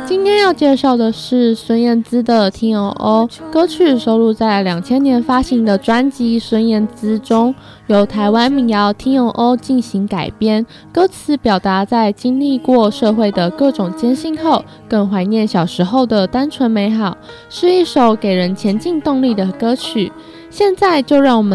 今天要介绍的是孙燕姿的《听哦哦》，歌曲收录在2000年发行的专辑《孙燕姿》中，由台湾民谣《听哦哦》进行改编。歌词表达在经历过社会的各种艰辛后，更怀念小时候的单纯美好，是一首给人前进动力的歌曲。现在就让我们